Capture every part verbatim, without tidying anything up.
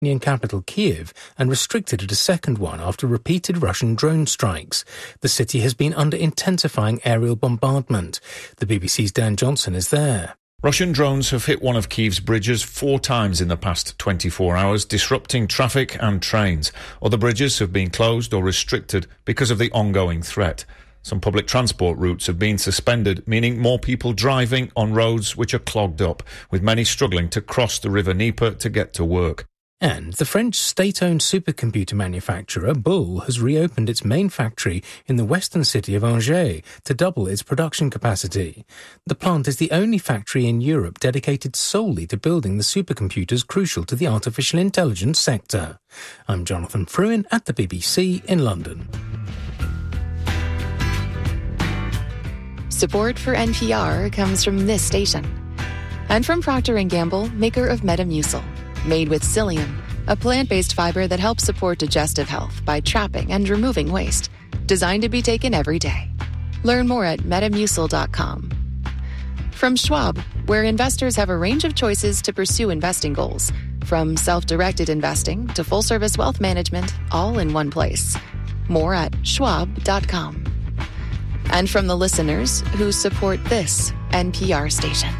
Ukrainian capital Kiev and restricted it a second one after repeated Russian drone strikes. The city has been under intensifying aerial bombardment. The B B C's Dan Johnson is there. Russian drones have hit one of Kyiv's bridges four times in the past twenty-four hours, disrupting traffic and trains. Other bridges have been closed or restricted because of the ongoing threat. Some public transport routes have been suspended, meaning more people driving on roads which are clogged up, with many struggling to cross the River Dnieper to get to work. And the French state-owned supercomputer manufacturer Bull has reopened its main factory in the western city of Angers to double its production capacity. The plant is the only factory in Europe dedicated solely to building the supercomputers crucial to the artificial intelligence sector. I'm Jonathan Fruin at the B B C in London. Support for N P R comes from this station and from Procter and Gamble, maker of Metamucil, made with psyllium, a plant-based fiber that helps support digestive health by trapping and removing waste, designed to be taken every day. Learn more at metamucil dot com. From Schwab, where investors have a range of choices to pursue investing goals, from self-directed investing to full-service wealth management, all in one place. More at schwab dot com. And from the listeners who support this N P R station.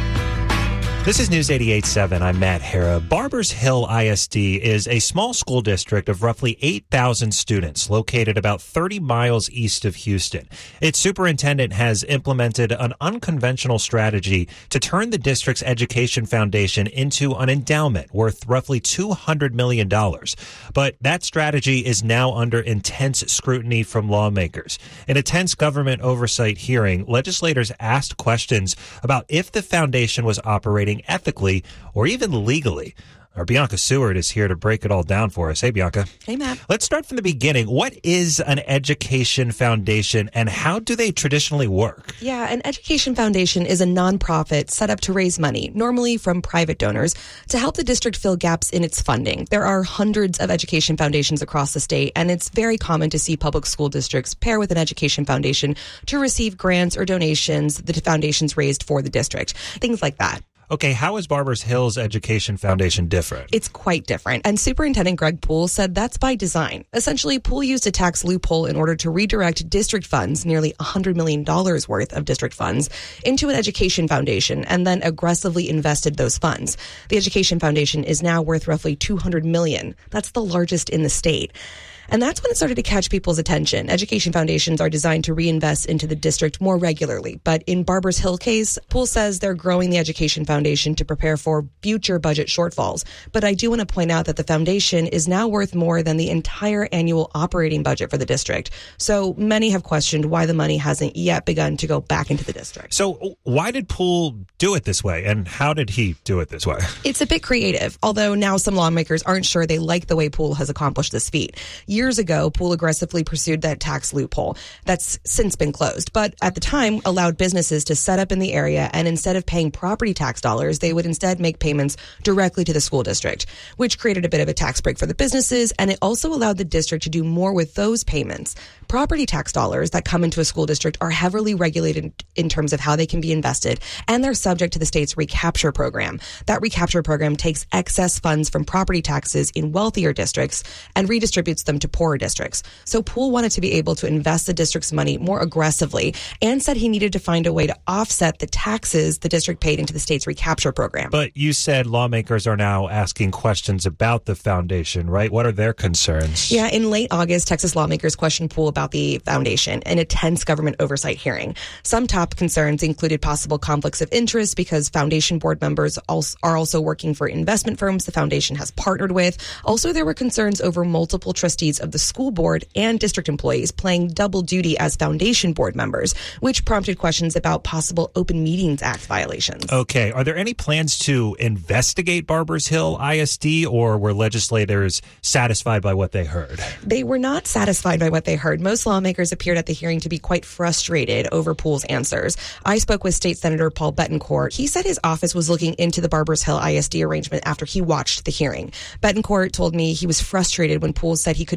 This is News eighty-eight point seven. I'm Matt Hara. Barbers Hill I S D is a small school district of roughly eight thousand students located about thirty miles east of Houston. Its superintendent has implemented an unconventional strategy to turn the district's education foundation into an endowment worth roughly two hundred million dollars. But that strategy is now under intense scrutiny from lawmakers. In a tense government oversight hearing, legislators asked questions about if the foundation was operating ethically or even legally. Our Bianca Seward is here to break it all down for us. Hey, Bianca. Hey, Matt. Let's start from the beginning. What is an education foundation and how do they traditionally work? Yeah, an education foundation is a nonprofit set up to raise money, normally from private donors, to help the district fill gaps in its funding. There are hundreds of education foundations across the state, and it's very common to see public school districts pair with an education foundation to receive grants or donations the foundations raised for the district, things like that. Okay, how is Barbers Hill's Education Foundation different? It's quite different. And Superintendent Greg Poole said that's by design. Essentially, Poole used a tax loophole in order to redirect district funds, nearly one hundred million dollars worth of district funds, into an education foundation and then aggressively invested those funds. The Education Foundation is now worth roughly two hundred million dollars. That's the largest in the state. And that's when it started to catch people's attention. Education foundations are designed to reinvest into the district more regularly. But in Barbers Hill case, Poole says they're growing the education foundation to prepare for future budget shortfalls. But I do want to point out that the foundation is now worth more than the entire annual operating budget for the district. So many have questioned why the money hasn't yet begun to go back into the district. So why did Poole do it this way? And how did he do it this way? It's a bit creative, although now some lawmakers aren't sure they like the way Poole has accomplished this feat. Years ago, Poole aggressively pursued that tax loophole that's since been closed, but at the time allowed businesses to set up in the area, and instead of paying property tax dollars, they would instead make payments directly to the school district, which created a bit of a tax break for the businesses, and it also allowed the district to do more with those payments. Property tax dollars that come into a school district are heavily regulated in terms of how they can be invested, and they're subject to the state's recapture program. That recapture program takes excess funds from property taxes in wealthier districts and redistributes them to poorer districts. So Poole wanted to be able to invest the district's money more aggressively and said he needed to find a way to offset the taxes the district paid into the state's recapture program. But you said lawmakers are now asking questions about the foundation, right? What are their concerns? Yeah, in late August, Texas lawmakers questioned Poole about the foundation in a tense government oversight hearing. Some top concerns included possible conflicts of interest because foundation board members are also working for investment firms the foundation has partnered with. Also, there were concerns over multiple trustees of the school board and district employees playing double duty as foundation board members, which prompted questions about possible Open Meetings Act violations. Okay. Are there any plans to investigate Barbers Hill I S D, or were legislators satisfied by what they heard? They were not satisfied by what they heard. Most lawmakers appeared at the hearing to be quite frustrated over Poole's answers. I spoke with State Senator Paul Bettencourt. He said his office was looking into the Barbers Hill I S D arrangement after he watched the hearing. Bettencourt told me he was frustrated when Poole said he could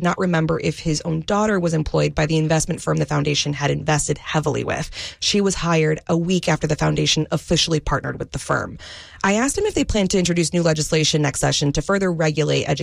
could not remember if his own daughter was employed by the investment firm the foundation had invested heavily with. She was hired a week after the foundation officially partnered with the firm. I asked him if they plan to introduce new legislation next session to further regulate education